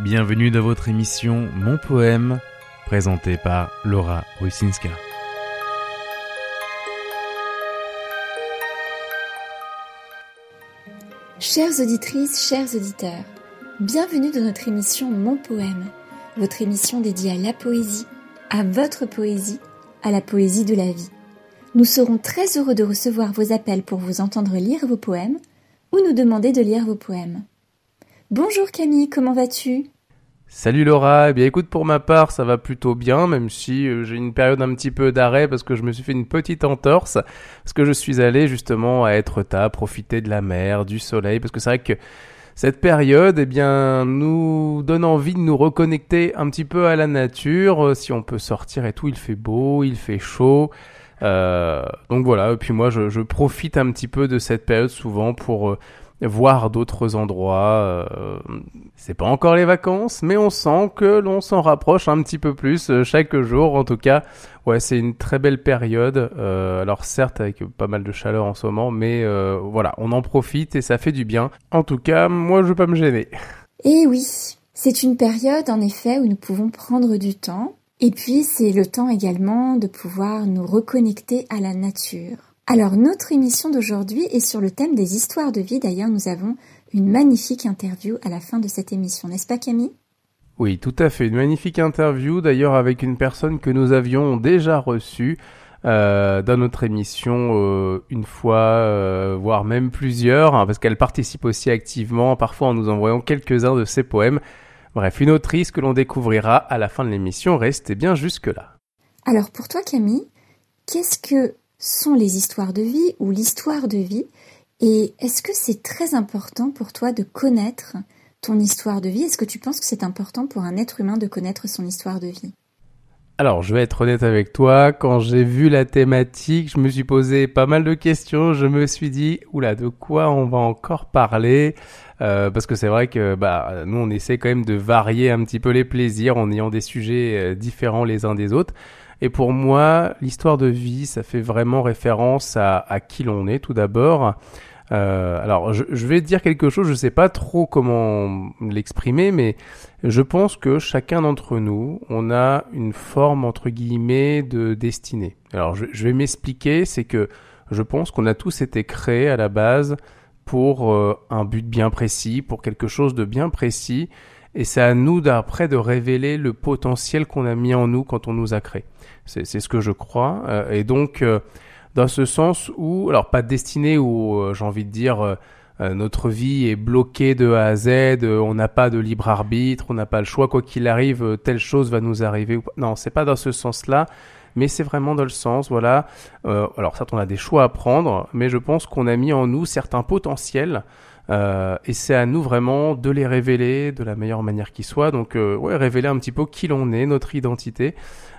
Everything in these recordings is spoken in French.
Bienvenue dans votre émission Mon Poème, présentée par Laura Rusinska. Chères auditrices, chers auditeurs, bienvenue dans notre émission Mon Poème, votre émission dédiée à la poésie, à votre poésie, à la poésie de la vie. Nous serons très heureux de recevoir vos appels pour vous entendre lire vos poèmes ou nous demander de lire vos poèmes. Bonjour Camille, comment vas-tu ? Salut Laura, eh bien écoute, pour ma part ça va plutôt bien, même si j'ai une période un petit peu d'arrêt parce que je me suis fait une petite entorse, parce que je suis allé justement à Etretat profiter de la mer, du soleil, parce que c'est vrai que cette période eh bien, nous donne envie de nous reconnecter un petit peu à la nature, si on peut sortir et tout, il fait beau, il fait chaud. Donc voilà, et puis moi je profite un petit peu de cette période souvent pour voir d'autres endroits. C'est pas encore les vacances, mais on sent que l'on s'en rapproche un petit peu plus chaque jour. En tout cas, ouais, c'est une très belle période. Alors certes avec pas mal de chaleur en ce moment, mais voilà, on en profite et ça fait du bien. En tout cas, moi je veux pas me gêner. Eh oui, c'est une période en effet où nous pouvons prendre du temps. Et puis, c'est le temps également de pouvoir nous reconnecter à la nature. Alors, notre émission d'aujourd'hui est sur le thème des histoires de vie. D'ailleurs, nous avons une magnifique interview à la fin de cette émission, n'est-ce pas Camille ? Oui, tout à fait. Une magnifique interview, d'ailleurs, avec une personne que nous avions déjà reçue dans notre émission une fois, voire même plusieurs, hein, parce qu'elle participe aussi activement, parfois en nous envoyant quelques-uns de ses poèmes. Bref, une autrice que l'on découvrira à la fin de l'émission. Restez bien jusque-là. Alors pour toi Camille, qu'est-ce que sont les histoires de vie ou l'histoire de vie ? Et est-ce que c'est très important pour toi de connaître ton histoire de vie ? Est-ce que tu penses que c'est important pour un être humain de connaître son histoire de vie ? Alors, je vais être honnête avec toi, quand j'ai vu la thématique, je me suis posé pas mal de questions, je me suis dit, oula, de quoi on va encore parler ? Parce que c'est vrai que nous, on essaie quand même de varier un petit peu les plaisirs en ayant des sujets différents les uns des autres. Et pour moi, l'histoire de vie, ça fait vraiment référence à qui l'on est tout d'abord. Alors, je vais dire quelque chose, je sais pas trop comment l'exprimer, mais je pense que chacun d'entre nous, on a une forme, entre guillemets, de destinée. Alors, je vais m'expliquer, c'est que je pense qu'on a tous été créés à la base pour un but bien précis, pour quelque chose de bien précis, et c'est à nous d'après de révéler le potentiel qu'on a mis en nous quand on nous a créés. C'est ce que je crois, et donc dans ce sens où, alors pas de destinée où j'ai envie de dire notre vie est bloquée de A à Z, on n'a pas de libre arbitre, on n'a pas le choix, quoi qu'il arrive, telle chose va nous arriver. Non, c'est pas dans ce sens-là, mais c'est vraiment dans le sens, voilà. Alors certes, on a des choix à prendre, mais je pense qu'on a mis en nous certains potentiels, et c'est à nous vraiment de les révéler de la meilleure manière qui soit. Donc révéler un petit peu qui l'on est, notre identité,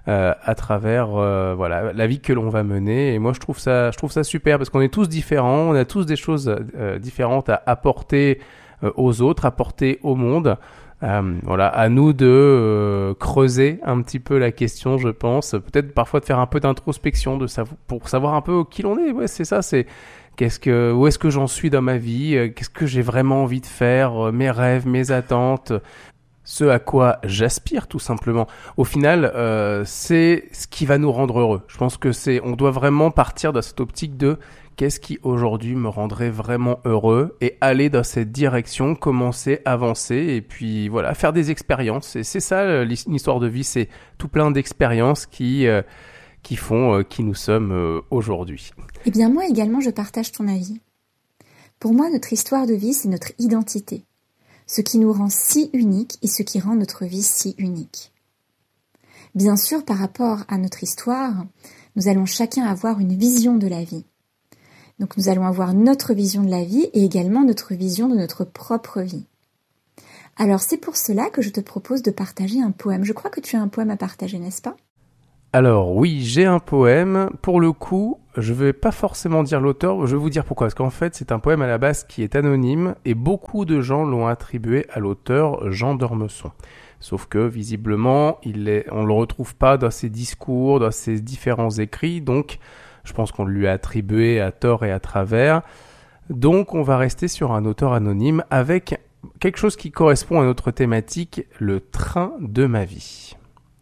à travers voilà la vie que l'on va mener. Et moi je trouve ça super parce qu'on est tous différents, on a tous des choses différentes à apporter aux autres, apporter au monde. Voilà, à nous de creuser un petit peu la question, je pense, peut-être parfois de faire un peu d'introspection pour savoir un peu qui l'on est. Ouais, c'est ça, c'est où est-ce que j'en suis dans ma vie, qu'est-ce que j'ai vraiment envie de faire, mes rêves, mes attentes, ce à quoi j'aspire tout simplement. Au final, c'est ce qui va nous rendre heureux. Je pense que on doit vraiment partir de cette optique de qu'est-ce qui aujourd'hui me rendrait vraiment heureux et aller dans cette direction, commencer, avancer et puis voilà, faire des expériences. Et c'est ça l'histoire de vie, c'est tout plein d'expériences qui font qui nous sommes aujourd'hui. Eh bien moi également je partage ton avis. Pour moi notre histoire de vie c'est notre identité. Ce qui nous rend si uniques et ce qui rend notre vie si unique. Bien sûr, par rapport à notre histoire, nous allons chacun avoir une vision de la vie. Donc nous allons avoir notre vision de la vie et également notre vision de notre propre vie. Alors c'est pour cela que je te propose de partager un poème. Je crois que tu as un poème à partager, n'est-ce pas ? Alors oui, j'ai un poème. Pour le coup, je vais pas forcément dire l'auteur, je vais vous dire pourquoi. Parce qu'en fait, c'est un poème à la base qui est anonyme et beaucoup de gens l'ont attribué à l'auteur Jean d'Ormesson. Sauf que visiblement, on le retrouve pas dans ses discours, dans ses différents écrits, donc je pense qu'on lui a attribué à tort et à travers. Donc on va rester sur un auteur anonyme avec quelque chose qui correspond à notre thématique, le train de ma vie.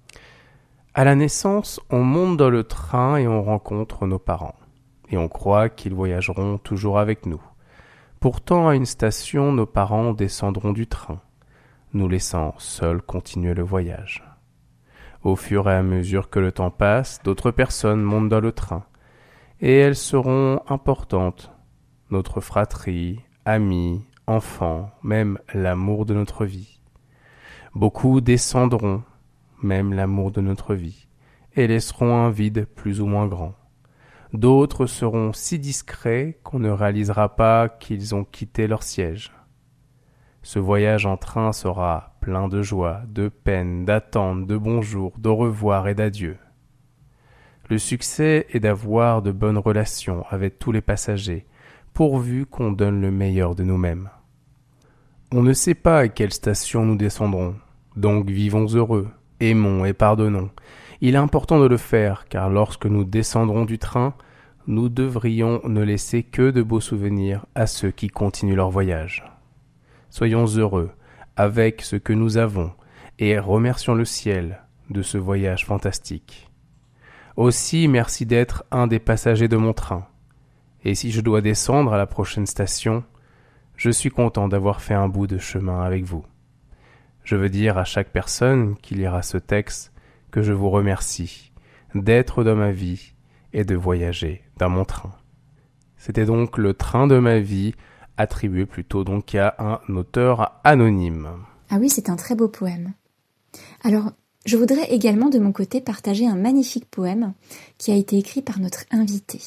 À la naissance, on monte dans le train et on rencontre nos parents. Et on croit qu'ils voyageront toujours avec nous. Pourtant, à une station, nos parents descendront du train, nous laissant seuls continuer le voyage. Au fur et à mesure que le temps passe, d'autres personnes montent dans le train, et elles seront importantes. Notre fratrie, amis, enfants, même l'amour de notre vie. Beaucoup descendront, même l'amour de notre vie, et laisseront un vide plus ou moins grand. D'autres seront si discrets qu'on ne réalisera pas qu'ils ont quitté leur siège. Ce voyage en train sera plein de joie, de peine, d'attente, de bonjour, d'au revoir et d'adieu. Le succès est d'avoir de bonnes relations avec tous les passagers, pourvu qu'on donne le meilleur de nous-mêmes. On ne sait pas à quelle station nous descendrons, donc vivons heureux, aimons et pardonnons. Il est important de le faire, car lorsque nous descendrons du train, nous devrions ne laisser que de beaux souvenirs à ceux qui continuent leur voyage. Soyons heureux avec ce que nous avons et remercions le ciel de ce voyage fantastique. Aussi, merci d'être un des passagers de mon train. Et si je dois descendre à la prochaine station, je suis content d'avoir fait un bout de chemin avec vous. Je veux dire à chaque personne qui lira ce texte que je vous remercie d'être dans ma vie et de voyager dans mon train. C'était donc le train de ma vie, attribué plutôt donc à un auteur anonyme. Ah oui, c'est un très beau poème. Alors, je voudrais également de mon côté partager un magnifique poème qui a été écrit par notre invité.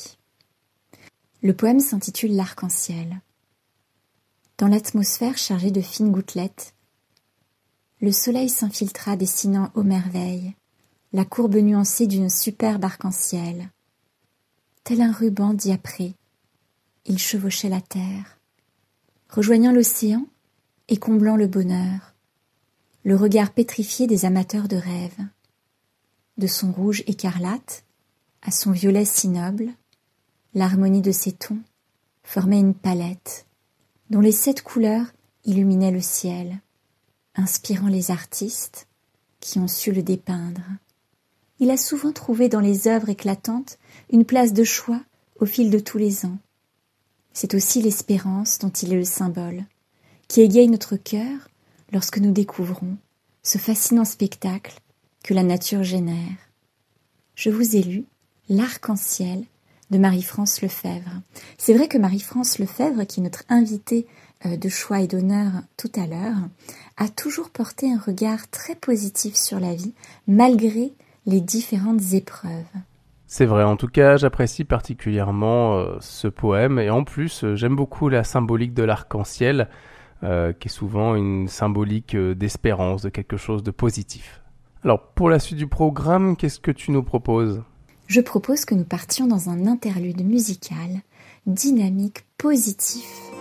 Le poème s'intitule L'arc-en-ciel. Dans l'atmosphère chargée de fines gouttelettes, le soleil s'infiltra dessinant aux merveilles la courbe nuancée d'une superbe arc-en-ciel. Tel un ruban diapré, il chevauchait la terre, rejoignant l'océan et comblant le bonheur, le regard pétrifié des amateurs de rêves. De son rouge écarlate à son violet si noble, l'harmonie de ses tons formait une palette dont les 7 couleurs illuminaient le ciel, inspirant les artistes qui ont su le dépeindre. Il a souvent trouvé dans les œuvres éclatantes une place de choix au fil de tous les ans. C'est aussi l'espérance dont il est le symbole, qui égaye notre cœur lorsque nous découvrons ce fascinant spectacle que la nature génère. Je vous ai lu L'arc-en-ciel de Marie-France Lefebvre. C'est vrai que Marie-France Lefebvre, qui est notre invitée de choix et d'honneur tout à l'heure, a toujours porté un regard très positif sur la vie, malgré les différentes épreuves. C'est vrai, en tout cas, j'apprécie particulièrement ce poème, et en plus, j'aime beaucoup la symbolique de l'arc-en-ciel, qui est souvent une symbolique d'espérance, de quelque chose de positif. Alors, pour la suite du programme, qu'est-ce que tu nous proposes ? Je propose que nous partions dans un interlude musical, dynamique, positif,